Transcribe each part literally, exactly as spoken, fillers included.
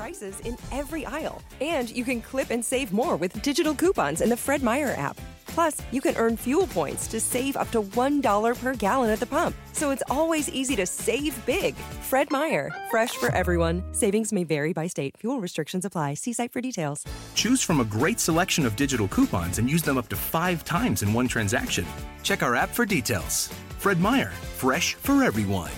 prices in every aisle. And you can clip and save more with digital coupons in the Fred Meyer app. Plus, you can earn fuel points to save up to one dollar per gallon at the pump. So it's always easy to save big. Fred Meyer, fresh for everyone. Savings may vary by state. Fuel restrictions apply. See site for details. Choose from a great selection of digital coupons and use them up to five times in one transaction. Check our app for details. Fred Meyer, fresh for everyone.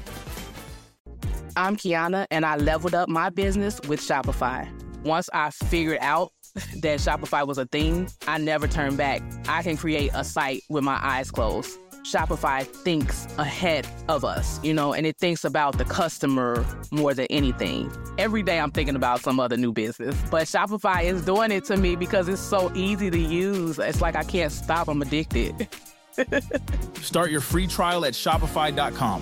I'm Kiana, and I leveled up my business with Shopify. Once I figured out that Shopify was a thing, I never turned back. I can create a site with my eyes closed. Shopify thinks ahead of us, you know, and it thinks about the customer more than anything. Every day I'm thinking about some other new business, but Shopify is doing it to me because it's so easy to use. It's like I can't stop. I'm addicted. Start your free trial at shopify dot com.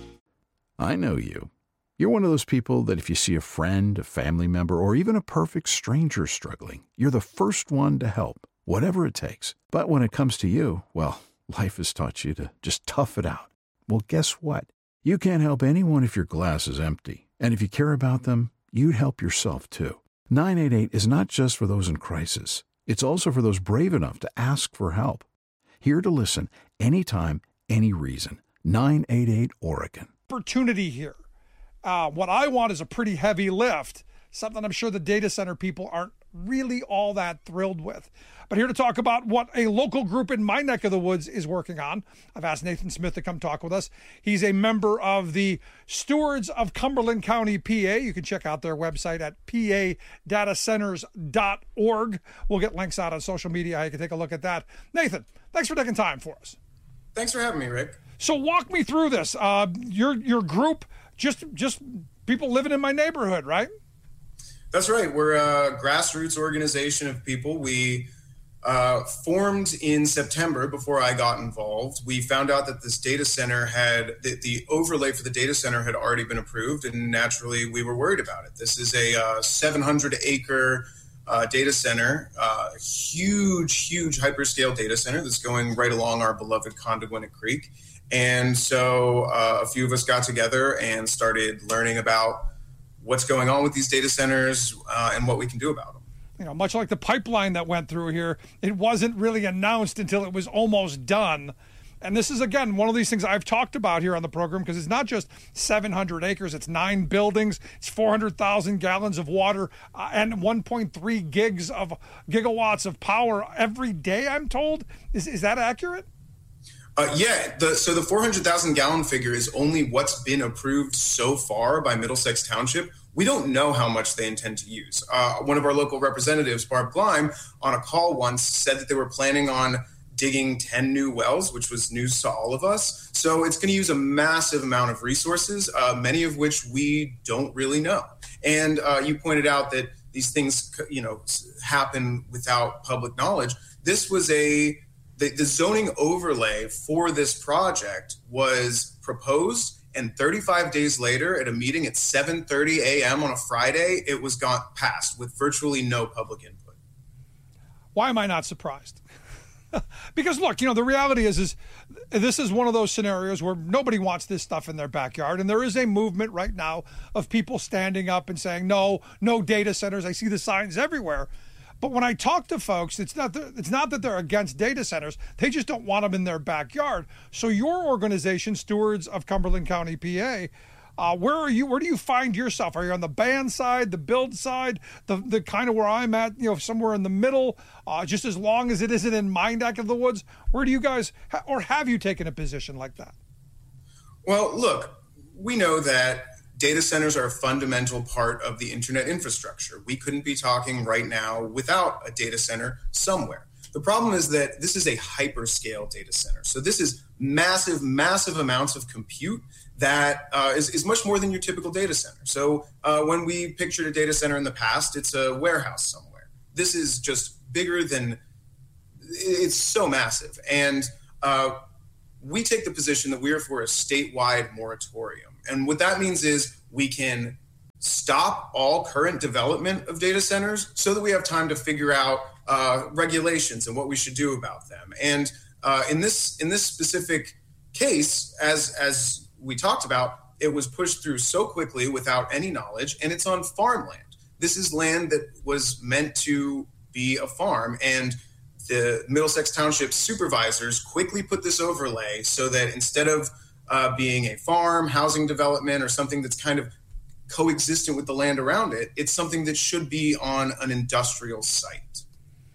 I know you. You're one of those people that if you see a friend, a family member, or even a perfect stranger struggling, you're the first one to help, whatever it takes. But when it comes to you, well, life has taught you to just tough it out. Well, guess what? You can't help anyone if your glass is empty. And if you care about them, you'd help yourself too. nine eight eight is not just for those in crisis. It's also for those brave enough to ask for help. Here to listen anytime, any reason. nine eight eight Oregon. Opportunity here. Uh, what I want is a pretty heavy lift, something I'm sure the data center people aren't really all that thrilled with. But here to talk about what a local group in my neck of the woods is working on, I've asked Nathan Smith to come talk with us. He's a member of the Stewards of Cumberland County, P A. You can check out their website at p a data centers dot org. We'll get links out on social media. You can take a look at that. Nathan, thanks for taking time for us. Thanks for having me, Rick. So walk me through this. Uh, your your group, just just people living in my neighborhood, right? That's right. We're a grassroots organization of people. We uh, formed in September before I got involved. We found out that this data center had, the, the overlay for the data center had already been approved, and naturally we were worried about it. This is a uh, seven hundred acre uh, data center, uh, huge, huge hyperscale data center that's going right along our beloved Condoguinnit Creek. And so uh, a few of us got together and started learning about what's going on with these data centers uh, and what we can do about them. You know, much like the pipeline that went through here, it wasn't really announced until it was almost done. And this is, again, one of these things I've talked about here on the program, because it's not just seven hundred acres, it's nine buildings, it's four hundred thousand gallons of water, uh, and one point three gigs of gigawatts of power every day, I'm told. Is, is that accurate? Uh, yeah, the, so the four hundred thousand gallon figure is only what's been approved so far by Middlesex Township. We don't know how much they intend to use. Uh, one of our local representatives, Barb Gleim, on a call once said that they were planning on digging ten new wells, which was news to all of us. So it's going to use a massive amount of resources, uh, many of which we don't really know. And uh, you pointed out that these things, you know, happen without public knowledge. This was a The, the zoning overlay for this project was proposed, and thirty-five days later at a meeting at seven thirty a.m. on a Friday, it was gone passed with virtually no public input. Why am I not surprised? Because look, you know, the reality is, is this is one of those scenarios where nobody wants this stuff in their backyard. And there is a movement right now of people standing up and saying, no, no data centers. I see the signs everywhere. But when I talk to folks, it's not that, it's not that they're against data centers. They just don't want them in their backyard. So your organization, Stewards of Cumberland County, P A, uh, where are you? Where do you find yourself? Are you on the ban side, the build side, the the kind of where I'm at, you know, somewhere in the middle, uh, just as long as it isn't in my neck of the woods? Where do you guys, ha- or have you taken a position like that? Well, look, we know that data centers are a fundamental part of the internet infrastructure. We couldn't be talking right now without a data center somewhere. The problem is that this is a hyperscale data center. So this is massive, massive amounts of compute that uh, is, is much more than your typical data center. So uh, when we pictured a data center in the past, it's a warehouse somewhere. This is just bigger than, it's so massive. And uh, we take the position that we are for a statewide moratorium. And what that means is we can stop all current development of data centers so that we have time to figure out uh, regulations and what we should do about them. And uh, in this in this specific case, as as we talked about, it was pushed through so quickly without any knowledge, and it's on farmland. this is land that was meant to be a farm. And the Middlesex Township supervisors quickly put this overlay so that instead of uh, being a farm, housing development, or something that's kind of coexistent with the land around it, it's something that should be on an industrial site.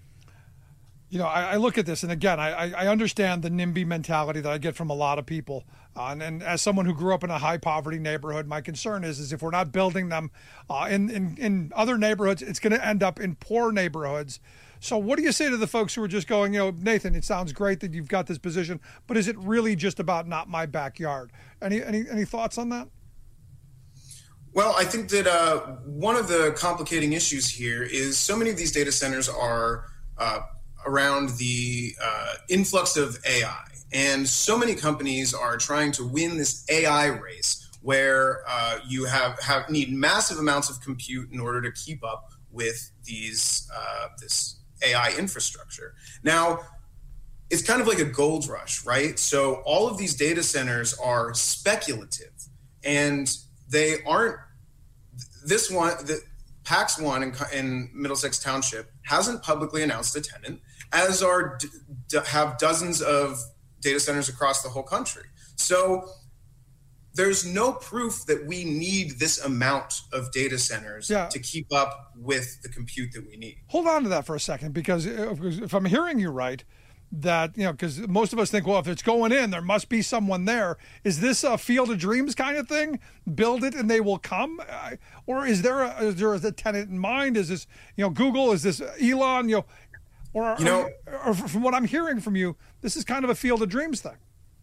You know, I, I look at this, and again, I, I understand the NIMBY mentality that I get from a lot of people. Uh, and, and as someone who grew up in a high poverty neighborhood, my concern is, is if we're not building them uh, in, in, in other neighborhoods, it's going to end up in poor neighborhoods. So what do you say to the folks who are just going, you know, Nathan, it sounds great that you've got this position, but is it really just about not my backyard? Any any any thoughts on that? Well, I think that uh, one of the complicating issues here is so many of these data centers are uh, around the uh, influx of A I. And so many companies are trying to win this A I race where uh, you have, have need massive amounts of compute in order to keep up with these uh, this A I infrastructure. Now, it's kind of like a gold rush, right? So all of these data centers are speculative, and they aren't. This one, the PAX One in, in Middlesex Township hasn't publicly announced a tenant, as are d- d- have dozens of data centers across the whole country. So there's no proof that we need this amount of data centers yeah. to keep up with the compute that we need. Hold on to that for a second, because if I'm hearing you right, that, you know, because most of us think, well, if it's going in, there must be someone there. Is this a Field of Dreams kind of thing? Build it and they will come? Or is there a, is there a tenant in mind? Is this, you know, Google? Is this Elon? You know, or, you know, or, or from what I'm hearing from you, this is kind of a Field of Dreams thing.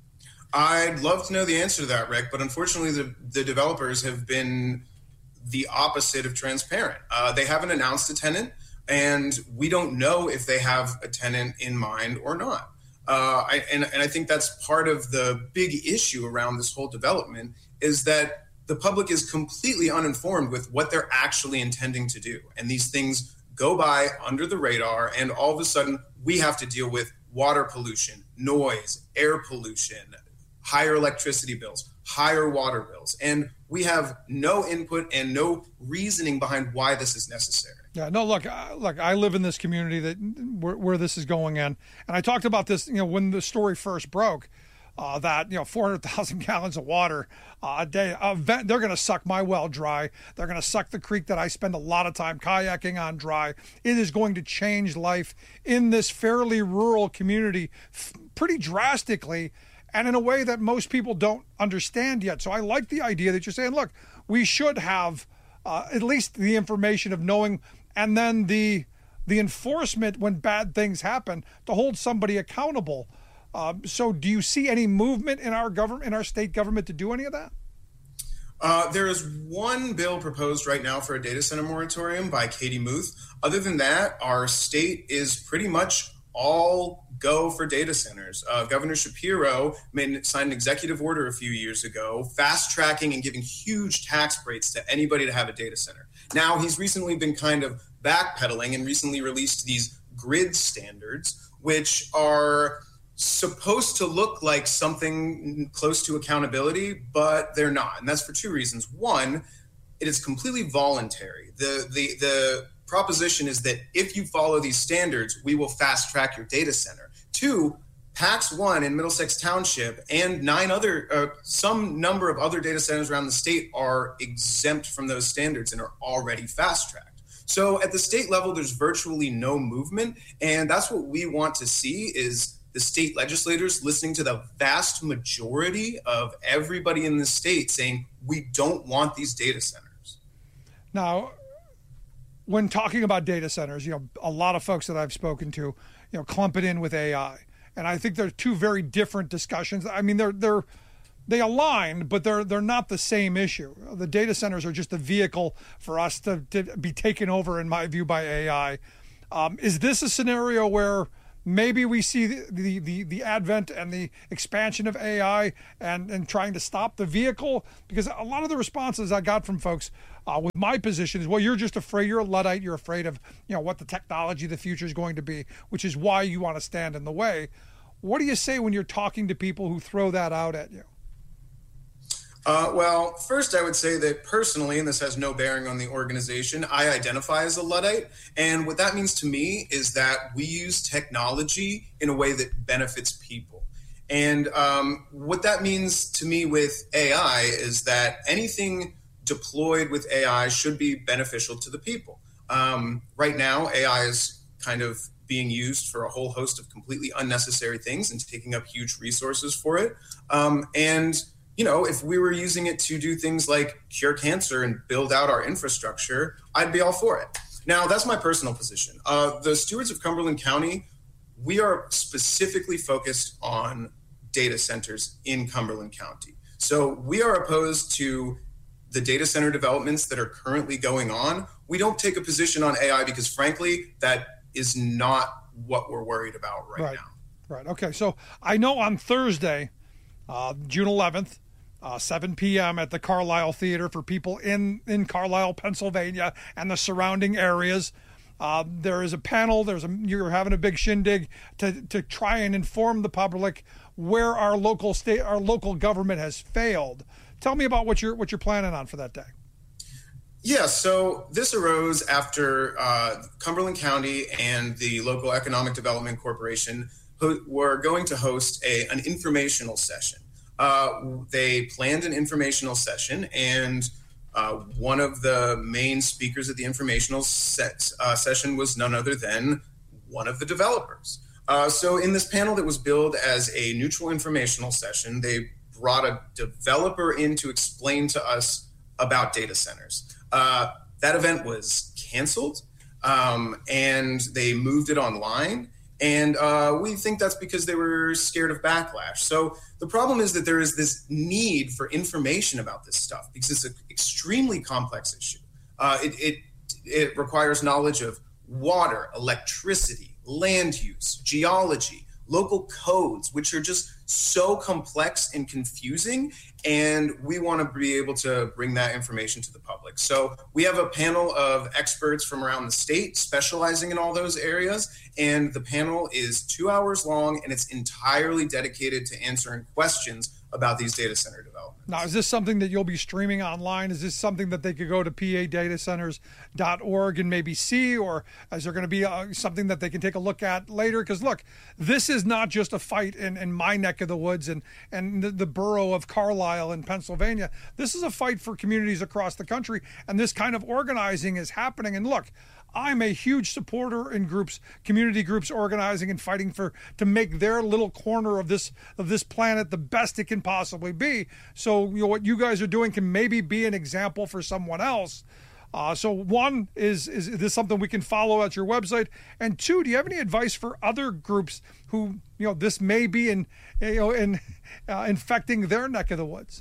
I'd love to know the answer to that, Rick, but unfortunately the, the developers have been the opposite of transparent. Uh, they haven't announced a tenant, and we don't know if they have a tenant in mind or not. Uh, I, and, and I think that's part of the big issue around this whole development, is that the public is completely uninformed with what they're actually intending to do. And these things go by under the radar, and all of a sudden we have to deal with water pollution, noise, air pollution, higher electricity bills, higher water bills. And we have no input and no reasoning behind why this is necessary. Yeah, no, look, uh, look, I live in this community that where, where this is going in. And I talked about this, you know, when the story first broke, uh, that, you know, four hundred thousand gallons of water uh, a day, uh, they're going to suck my well dry. They're going to suck the creek that I spend a lot of time kayaking on dry. It is going to change life in this fairly rural community f- pretty drastically, and in a way that most people don't understand yet. So I like the idea that you're saying, look, we should have uh, at least the information of knowing, and then the the enforcement when bad things happen to hold somebody accountable. Uh, so do you see any movement in our government, in our state government, to do any of that? Uh, there is one bill proposed right now for a data center moratorium by Katie Muth. Other than that, our state is pretty much all go for data centers. Uh, Governor Shapiro made, signed an executive order a few years ago, fast tracking and giving huge tax breaks to anybody to have a data center. Now, he's recently been kind of backpedaling and recently released these grid standards, which are supposed to look like something close to accountability, but they're not. And that's for two reasons. One, it is completely voluntary. The, the, the proposition is that if you follow these standards, we will fast track your data center. Two, PAX One in Middlesex Township and nine other, uh, some number of other data centers around the state are exempt from those standards and are already fast tracked. So at the state level, there's virtually no movement. And that's what we want to see, is the state legislators listening to the vast majority of everybody in the state saying, we don't want these data centers. Now, when talking about data centers, you know, a lot of folks that I've spoken to, you know, clump it in with A I. And I think they're two very different discussions. I mean, they're they're they align, but they're they're not the same issue. The data centers are just a vehicle for us to, to be taken over, in my view, by A I. Um, is this a scenario where maybe we see the, the, the, the advent and the expansion of A I and, and trying to stop the vehicle? Because a lot of the responses I got from folks uh, with my position is, well, you're just afraid, you're a Luddite, you're afraid of, you know, what the technology of the future is going to be, which is why you want to stand in the way. What do you say when you're talking to people who throw that out at you? Uh, well, first, I would say that personally, and this has no bearing on the organization, I identify as a Luddite. And what that means to me is that we use technology in a way that benefits people. And um, what that means to me with A I is that anything deployed with A I should be beneficial to the people. Um, right now, A I is kind of being used for a whole host of completely unnecessary things and taking up huge resources for it. Um, and You know, if we were using it to do things like cure cancer and build out our infrastructure, I'd be all for it. Now, that's my personal position. Uh, the stewards of Cumberland County, we are specifically focused on data centers in Cumberland County. So we are opposed to the data center developments that are currently going on. We don't take a position on A I because, frankly, that is not what we're worried about right, right. now. Right. Okay. So I know on Thursday, uh, June eleventh, Uh, seven p.m. at the Carlisle Theater for people in, in Carlisle, Pennsylvania and the surrounding areas. Uh, there is a panel. There's a, you're having a big shindig to, to try and inform the public where our local state, our local government has failed. Tell me about what you're what you're planning on for that day. Yeah, so this arose after uh, Cumberland County and the local Economic Development Corporation who were going to host a an informational session. Uh, they planned an informational session, and uh, one of the main speakers at the informational set, uh, session was none other than one of the developers. Uh, so in this panel that was billed as a neutral informational session, they brought a developer in to explain to us about data centers. Uh, that event was canceled, um, and they moved it online. And uh, we think that's because they were scared of backlash. So the problem is that there is this need for information about this stuff because it's an extremely complex issue. Uh, it, it it requires knowledge of water, electricity, land use, geology, local codes, which are just so complex and confusing. And we want to be able to bring that information to the public. So we have a panel of experts from around the state specializing in all those areas. And the panel is two hours long, and it's entirely dedicated to answering questions about these data center developments. Now, is this something that you'll be streaming online? Is this something that they could go to p a data centers dot org and maybe see, or is there going to be uh, something that they can take a look at later? Because look, this is not just a fight in, in my neck of the woods and, and the, the borough of Carlisle in Pennsylvania. This is a fight for communities across the country, and this kind of organizing is happening. And look, I'm a huge supporter in groups, community groups organizing and fighting for to make their little corner of this of this planet the best it can possibly be. So you know, what you guys are doing can maybe be an example for someone else. Uh, so one is is this something we can follow at your website? And two, do you have any advice for other groups who you know this may be in you know in uh, infecting their neck of the woods?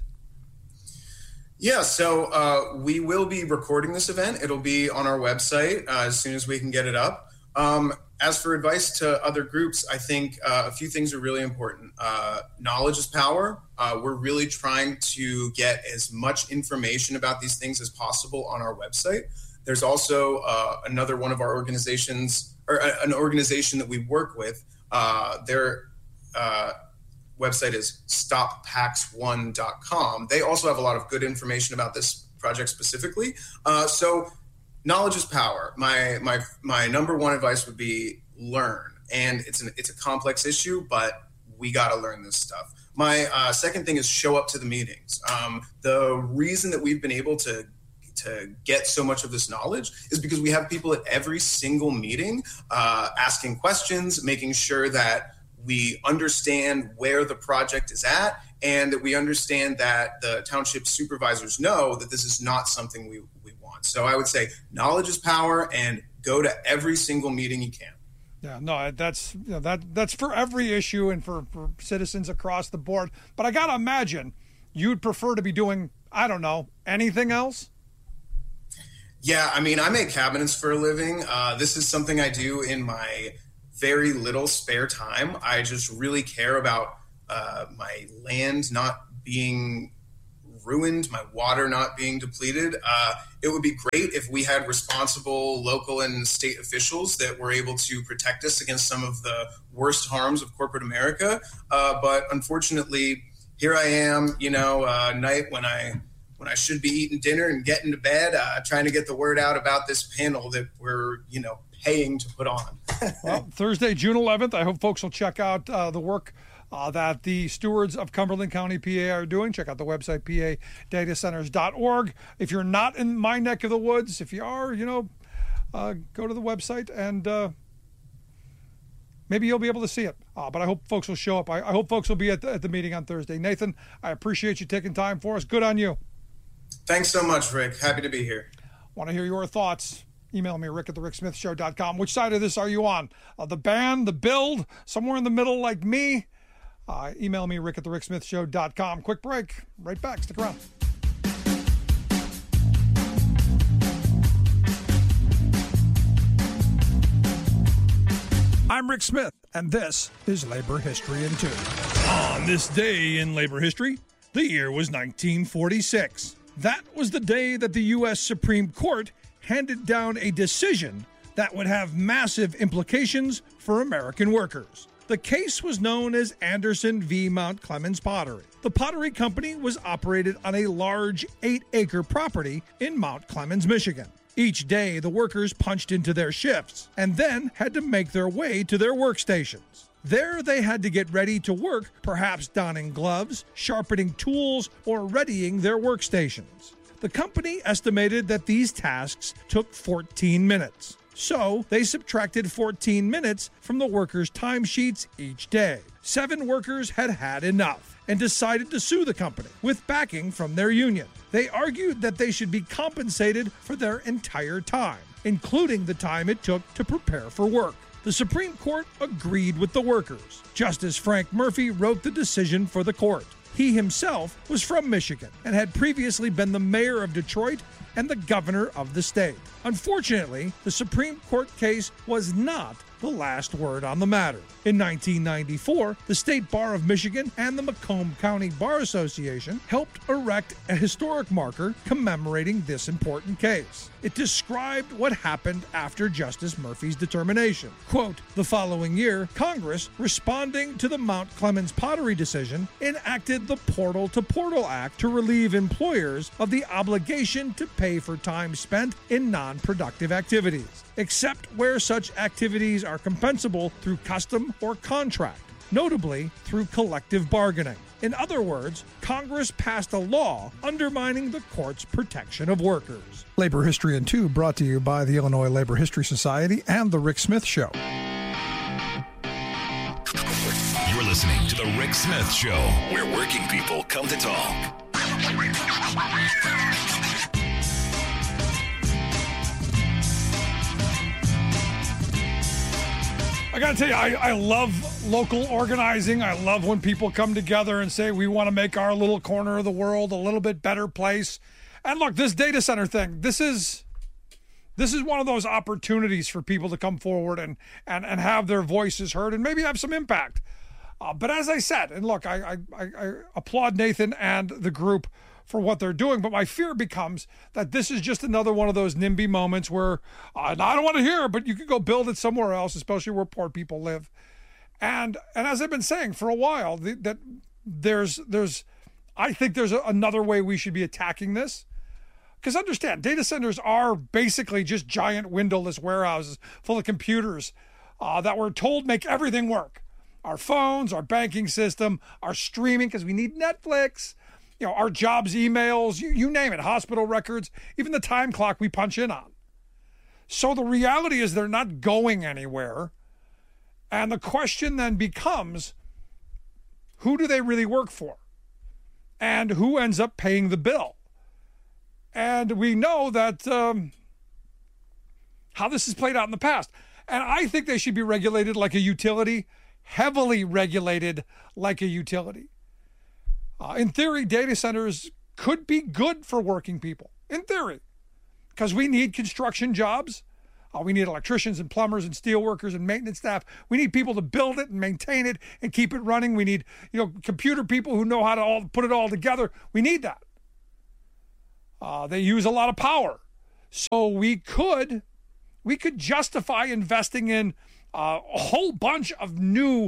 Yeah, so uh, we will be recording this event. It'll be on our website uh, as soon as we can get it up. Um, as for advice to other groups, I think uh, a few things are really important. Uh, knowledge is power. Uh, we're really trying to get as much information about these things as possible on our website. There's also uh, another one of our organizations, or an organization that we work with. Uh, they're uh, website is stop pax one dot com. They also have a lot of good information about this project specifically. Uh, so knowledge is power. My my my number one advice would be learn. And it's an it's a complex issue, but we got to learn this stuff. My uh, second thing is show up to the meetings. Um, the reason that we've been able to to get so much of this knowledge is because we have people at every single meeting uh, asking questions, making sure that we understand where the project is at, and that we understand that the township supervisors know that this is not something we, we want. So I would say knowledge is power, and go to every single meeting you can. Yeah, no, that's you know, that that's for every issue and for, for citizens across the board. But I got to imagine you'd prefer to be doing, I don't know, anything else? Yeah, I mean, I make cabinets for a living. Uh, this is something I do in my very little spare time. I just really care about uh, my land not being ruined, my water not being depleted. Uh, it would be great if we had responsible local and state officials that were able to protect us against some of the worst harms of corporate America. Uh, but unfortunately, here I am, you know, uh, night when I when I should be eating dinner and getting to bed, uh, trying to get the word out about this panel that we're, you know, paying to put on. Well, Thursday, June eleventh, I hope folks will check out uh, the work uh, that the stewards of Cumberland County, P A are doing. Check out the website, P A data centers dot org. If you're not in my neck of the woods, if you are, you know, uh, go to the website and uh, maybe you'll be able to see it. Uh, but I hope folks will show up. I, I hope folks will be at the, at the meeting on Thursday. Nathan, I appreciate you taking time for us. Good on you. Thanks so much, Rick. Happy to be here. Want to hear your thoughts? Email me, rick at the rick smith show dot com. Which side of this are you on? Uh, the ban, the build, somewhere in the middle like me? Uh, email me, rick at the rick smith show dot com. Quick break. Right back. Stick around. I'm Rick Smith, and this is Labor History in Two. On this day in labor history, the year was nineteen forty-six. That was the day that the U S Supreme Court handed down a decision that would have massive implications for American workers. The case was known as Anderson v. Mount Clemens Pottery. The pottery company was operated on a large eight-acre property in Mount Clemens, Michigan. Each day, the workers punched into their shifts and then had to make their way to their workstations. There, they had to get ready to work, perhaps donning gloves, sharpening tools, or readying their workstations. The company estimated that these tasks took fourteen minutes. So they subtracted fourteen minutes from the workers' timesheets each day. Seven workers had had enough and decided to sue the company with backing from their union. They argued that they should be compensated for their entire time, including the time it took to prepare for work. The Supreme Court agreed with the workers. Justice Frank Murphy wrote the decision for the court. He himself was from Michigan and had previously been the mayor of Detroit and the governor of the state. Unfortunately, the Supreme Court case was not the last word on the matter. In nineteen ninety-four, the State Bar of Michigan and the Macomb County Bar Association helped erect a historic marker commemorating this important case. It described what happened after Justice Murphy's determination. Quote, the following year, Congress, responding to the Mount Clemens Pottery decision, enacted the Portal to Portal Act to relieve employers of the obligation to pay for time spent in non-productive activities, except where such activities are compensable through custom or contract, notably through collective bargaining. In other words, Congress passed a law undermining the court's protection of workers. Labor History in Two brought to you by the Illinois Labor History Society and The Rick Smith Show. You're listening to The Rick Smith Show, where working people come to talk. I got to tell you, I, I love local organizing. I love when people come together and say, we want to make our little corner of the world a little bit better place. And look, this data center thing, this is this is one of those opportunities for people to come forward and and, and have their voices heard and maybe have some impact. Uh, but as I said, and look, I, I, I applaud Nathan and the group for what they're doing, but my fear becomes that this is just another one of those NIMBY moments where uh, I don't want to hear, but you could go build it somewhere else, especially where poor people live. And and as I've been saying for a while, the, that there's there's I think there's a, another way we should be attacking this. Because understand, data centers are basically just giant windowless warehouses full of computers uh, that we're told make everything work. Our phones, our banking system, our streaming, because we need Netflix. You know, our jobs, emails, you, you name it, hospital records, even the time clock we punch in on. So the reality is they're not going anywhere. And the question then becomes, who do they really work for? And who ends up paying the bill? And we know that um, how this has played out in the past. And I think they should be regulated like a utility, heavily regulated like a utility. Uh, in theory, data centers could be good for working people, in theory, because we need construction jobs. Uh, we need electricians and plumbers and steel workers and maintenance staff. We need people to build it and maintain it and keep it running. We need, you know, computer people who know how to all put it all together. We need that. Uh, they use a lot of power. So we could, we could justify investing in uh, a whole bunch of new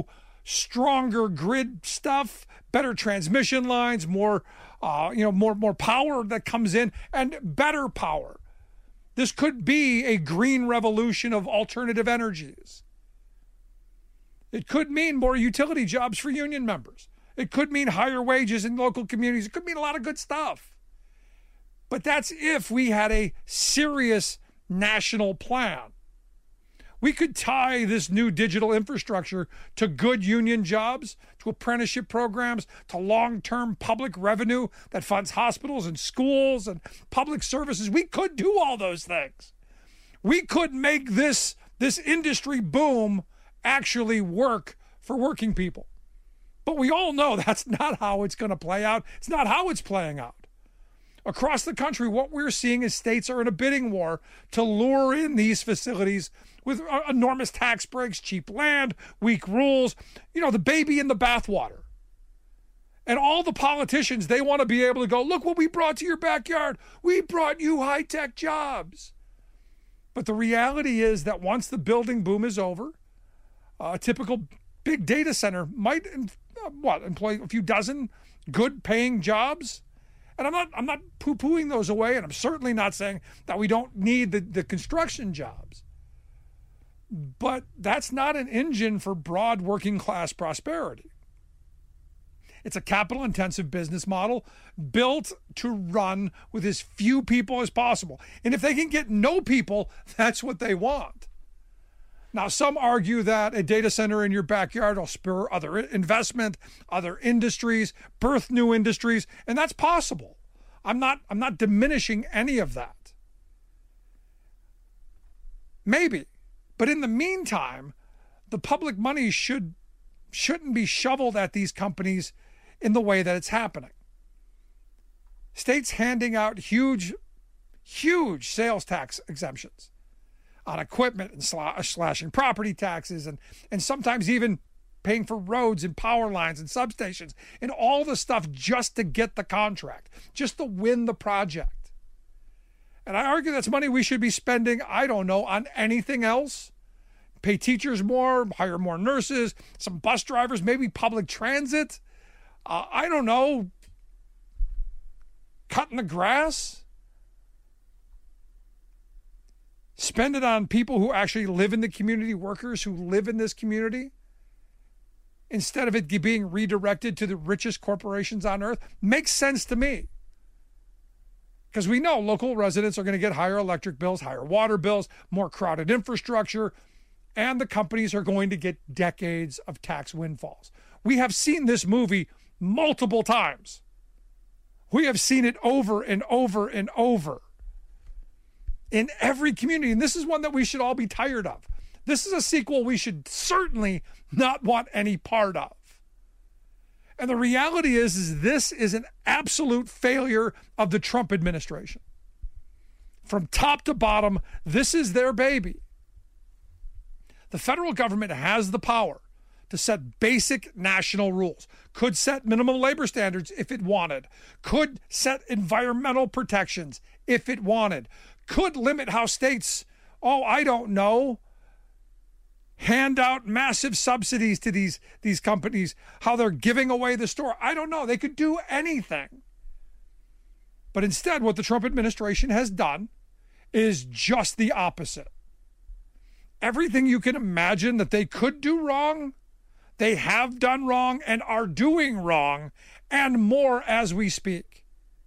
stronger grid stuff, better transmission lines, more, uh, you know, more more power that comes in, and better power. This could be a green revolution of alternative energies. It could mean more utility jobs for union members. It could mean higher wages in local communities. It could mean a lot of good stuff. But that's if we had a serious national plan. We could tie this new digital infrastructure to good union jobs, to apprenticeship programs, to long-term public revenue that funds hospitals and schools and public services. We could do all those things. We could make this, this industry boom actually work for working people. But we all know that's not how it's going to play out. It's not how it's playing out. Across the country, what we're seeing is states are in a bidding war to lure in these facilities with enormous tax breaks, cheap land, weak rules, you know, the baby in the bathwater. And all the politicians, they want to be able to go, look what we brought to your backyard. We brought you high-tech jobs. But the reality is that once the building boom is over, uh, a typical big data center might, uh, what, employ a few dozen good-paying jobs. And I'm not I'm not poo-pooing those away, and I'm certainly not saying that we don't need the, the construction jobs. But that's not an engine for broad working class prosperity. It's a capital-intensive business model built to run with as few people as possible. And if they can get no people, that's what they want. Now, some argue that a data center in your backyard will spur other investment, other industries, birth new industries, and that's possible. I'm not, I'm not diminishing any of that. Maybe. But in the meantime, the public money should, shouldn't be shoveled at these companies in the way that it's happening. States handing out huge, huge sales tax exemptions on equipment and slashing property taxes and, and sometimes even paying for roads and power lines and substations and all the stuff just to get the contract, just to win the project. And I argue that's money we should be spending, I don't know, on anything else. Pay teachers more, hire more nurses, some bus drivers, maybe public transit. Uh, I don't know, cutting the grass. Spend it on people who actually live in the community, workers who live in this community, instead of it being redirected to the richest corporations on earth. Makes sense to me. Because we know local residents are going to get higher electric bills, higher water bills, more crowded infrastructure, and the companies are going to get decades of tax windfalls. We have seen this movie multiple times. We have seen it over and over and over. In every community, and this is one that we should all be tired of. This is a sequel we should certainly not want any part of. And the reality is, is this is an absolute failure of the Trump administration. From top to bottom, this is their baby. The federal government has the power to set basic national rules, could set minimum labor standards if it wanted, could set environmental protections if it wanted, could limit how states, oh, I don't know, hand out massive subsidies to these, these companies, how they're giving away the store. I don't know. They could do anything. But instead, what the Trump administration has done is just the opposite. Everything you can imagine that they could do wrong, they have done wrong and are doing wrong, and more as we speak.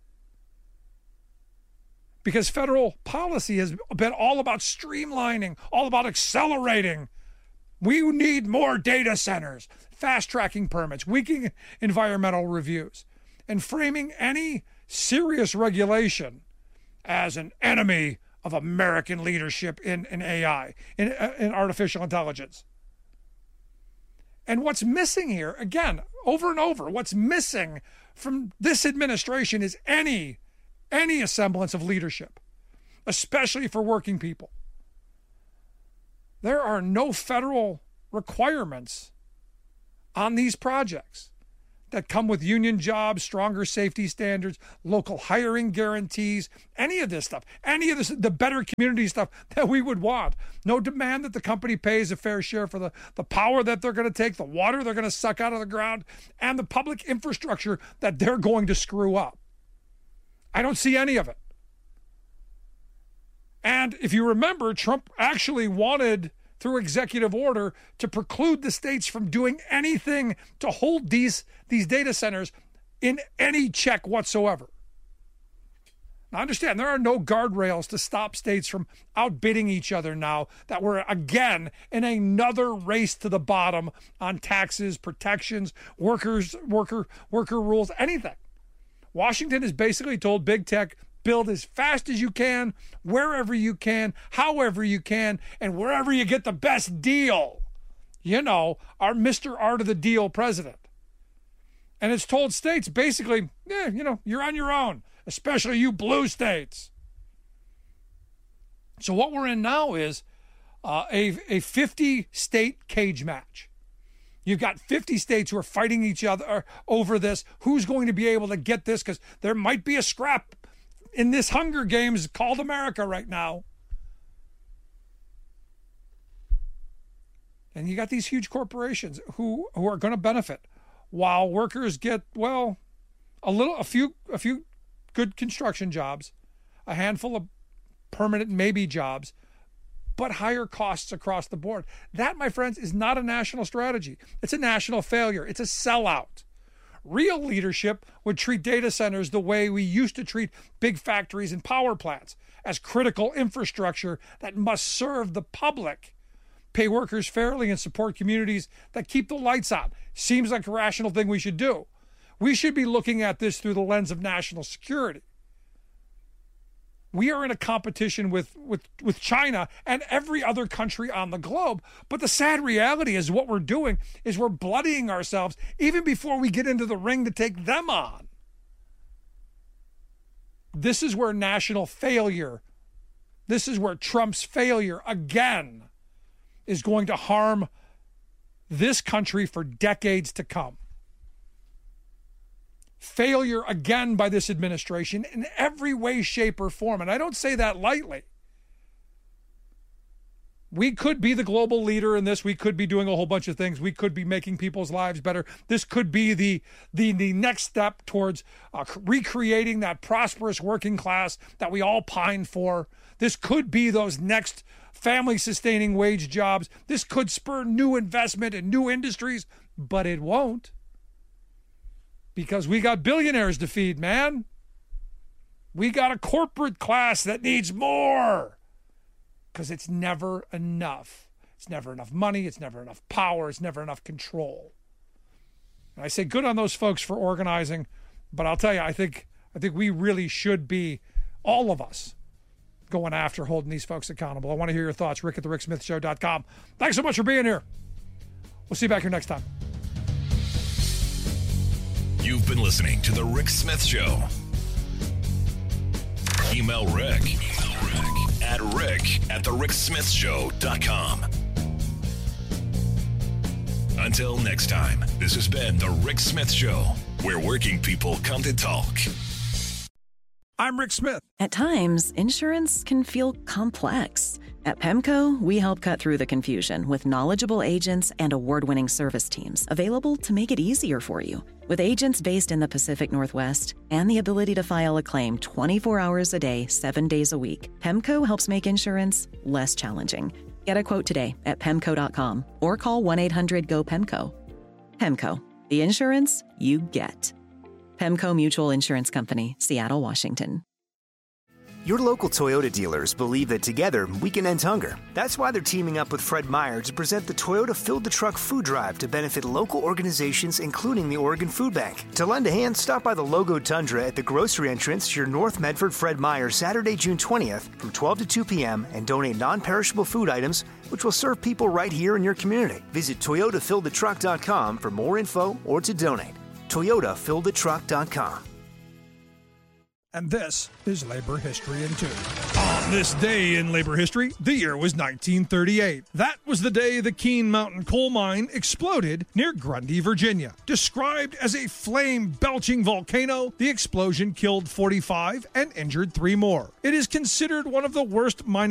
Because federal policy has been all about streamlining, all about accelerating. We need more data centers, fast-tracking permits, weakening environmental reviews, and framing any serious regulation as an enemy of American leadership in, in A I, in, in artificial intelligence. And what's missing here, again, over and over, what's missing from this administration is any any semblance of leadership, especially for working people. There are no federal requirements on these projects. that come with union jobs, stronger safety standards, local hiring guarantees, any of this stuff, any of this, the better community stuff that we would want. No demand that the company pays a fair share for the, the power that they're going to take, the water they're going to suck out of the ground, and the public infrastructure that they're going to screw up. I don't see any of it. And if you remember, Trump actually wanted, through executive order, to preclude the states from doing anything to hold these, these data centers in any check whatsoever. Now, understand, there are no guardrails to stop states from outbidding each other now that we're, again, in another race to the bottom on taxes, protections, workers, worker, worker rules, anything. Washington has basically told big tech, build as fast as you can, wherever you can, however you can, and wherever you get the best deal. You know, our Mister Art of the Deal president. And it's told states basically, yeah, you know, you're on your own, especially you blue states. So what we're in now is uh, a, a fifty-state cage match. You've got fifty states who are fighting each other over this. Who's going to be able to get this? Because there might be a scrap in this Hunger Games called America right now. And you got these huge corporations who, who are going to benefit while workers get, well, a little, a few, a few good construction jobs, a handful of permanent maybe jobs, but higher costs across the board. That, my friends, is not a national strategy. It's a national failure. It's a sellout. Real leadership would treat data centers the way we used to treat big factories and power plants, as critical infrastructure that must serve the public, pay workers fairly, and support communities that keep the lights on. Seems like a rational thing we should do. We should be looking at this through the lens of national security. We are in a competition with, with, with China and every other country on the globe. But the sad reality is what we're doing is we're bloodying ourselves even before we get into the ring to take them on. This is where national failure, this is where Trump's failure again is going to harm this country for decades to come. Failure again by this administration in every way, shape, or form. And I don't say that lightly. We could be the global leader in this. We could be doing a whole bunch of things. We could be making people's lives better. This could be the the, the next step towards uh, recreating that prosperous working class that we all pine for. This could be those next family-sustaining wage jobs. This could spur new investment in new industries, but it won't. Because we got billionaires to feed, man. We got a corporate class that needs more. Because it's never enough. It's never enough money. It's never enough power. It's never enough control. And I say good on those folks for organizing. But I'll tell you, I think I think we really should be, all of us, going after holding these folks accountable. I want to hear your thoughts. Rick at the Rick Smith Show dot com. Thanks so much for being here. We'll see you back here next time. You've been listening to The Rick Smith Show. Email Rick, Email Rick at rick at the rick smith show dot com. Until next time, this has been The Rick Smith Show, where working people come to talk. I'm Rick Smith. At times, insurance can feel complex. At PEMCO, we help cut through the confusion with knowledgeable agents and award-winning service teams available to make it easier for you. With agents based in the Pacific Northwest and the ability to file a claim twenty-four hours a day, seven days a week, PEMCO helps make insurance less challenging. Get a quote today at pemco dot com or call one eight hundred go PEMCO. PEMCO, the insurance you get. PEMCO Mutual Insurance Company, Seattle, Washington. Your local Toyota dealers believe that together we can end hunger. That's why they're teaming up with Fred Meyer to present the Toyota Fill the Truck Food Drive to benefit local organizations, including the Oregon Food Bank. To lend a hand, stop by the Logo Tundra at the grocery entrance to your North Medford Fred Meyer Saturday, June twentieth from twelve to two p.m. and donate non-perishable food items, which will serve people right here in your community. Visit toyota fill the truck dot com for more info or to donate. toyota fill the truck dot com. And this is Labor History in Two. On this day in labor history, the year was nineteen thirty-eight. That was the day the Keene Mountain coal mine exploded near Grundy, Virginia. Described as a flame-belching volcano, the explosion killed forty-five and injured three more. It is considered one of the worst mining